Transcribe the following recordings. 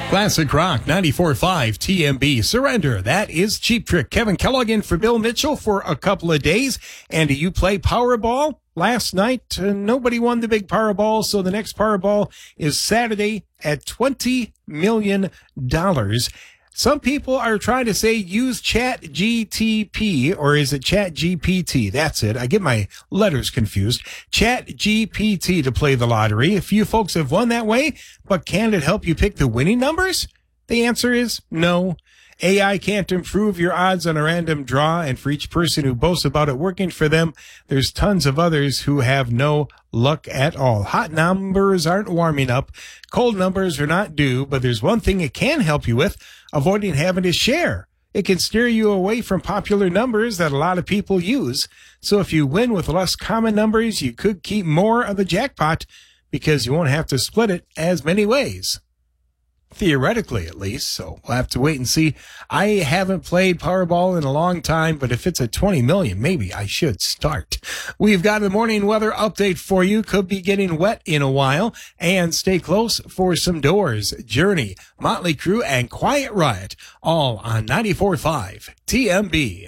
Classic Rock 94.5 TMB. Surrender. That is Cheap Trick. Kevin Kellogg in for Bill Mitchell for a couple of days. And do you play Powerball? Last night, nobody won the big Powerball, so the next Powerball is Saturday at $20 million. Some people are trying to say use Chat GTP, or is it Chat GPT? That's it. I get my letters confused. Chat GPT to play the lottery. A few folks have won that way, but can it help you pick the winning numbers? The answer is no. AI can't improve your odds on a random draw, and for each person who boasts about it working for them, there's tons of others who have no luck at all. Hot numbers aren't warming up. Cold numbers are not due, but there's one thing it can help you with, avoiding having to share. It can steer you away from popular numbers that a lot of people use. So if you win with less common numbers, you could keep more of the jackpot because you won't have to split it as many ways. Theoretically, at least, so we'll have to wait and see. I haven't played Powerball in a long time, but if it's at 20 million, maybe I should start. We've got a morning weather update for you. Could be getting wet in a while, and stay close for some Doors, Journey, Motley Crue, and Quiet Riot, all on 94.5 TMB.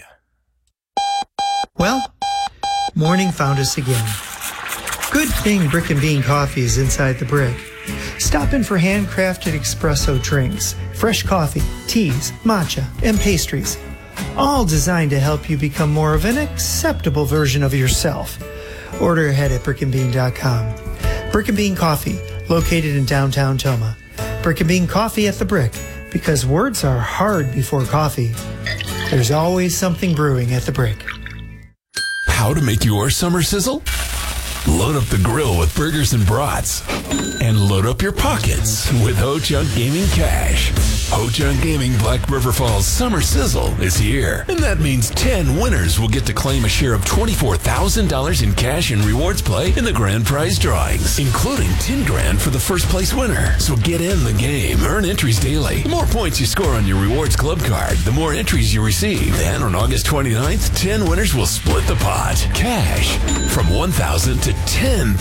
Well, morning found us again. Good thing Brick and Bean Coffee is inside the Brick. Stop in for handcrafted espresso drinks, fresh coffee, teas, matcha, and pastries. All designed to help you become more of an acceptable version of yourself. Order ahead at brickandbean.com. Brick and Bean Coffee, located in downtown Toma. Brick and Bean Coffee at the Brick, because words are hard before coffee. There's always something brewing at the Brick. How to make your summer sizzle? Load up the grill with burgers and brats. And load up your pockets with Ho Chunk Gaming Cash. Ho Chunk Gaming Black River Falls Summer Sizzle is here. And that means 10 winners will get to claim a share of $24,000 in cash and rewards play in the grand prize drawings, including $10,000 for the first place winner. So get in the game. Earn entries daily. The more points you score on your rewards club card, the more entries you receive. Then on August 29th, 10 winners will split the pot. Cash from $1,000 to $10,000.